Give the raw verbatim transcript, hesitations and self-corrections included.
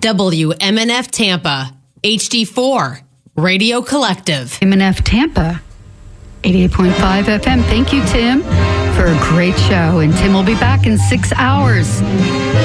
W M N F Tampa, H D four, Radio Collective. M N F Tampa, eighty-eight point five F M. Thank you, Tim, for a great show. And Tim will be back in six hours.